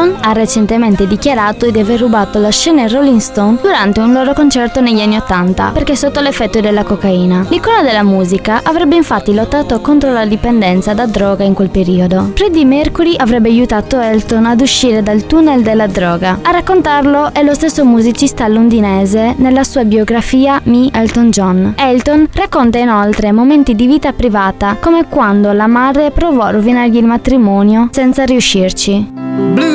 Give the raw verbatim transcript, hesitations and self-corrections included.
Elton ha recentemente dichiarato di aver rubato la scena ai Rolling Stone durante un loro concerto negli anni ottanta, perché sotto l'effetto della cocaina. L'icona della musica avrebbe infatti lottato contro la dipendenza da droga in quel periodo. Freddie Mercury avrebbe aiutato Elton ad uscire dal tunnel della droga. A raccontarlo è lo stesso musicista londinese nella sua biografia Me, Elton John. Elton racconta inoltre momenti di vita privata, come quando la madre provò a rovinargli il matrimonio senza riuscirci.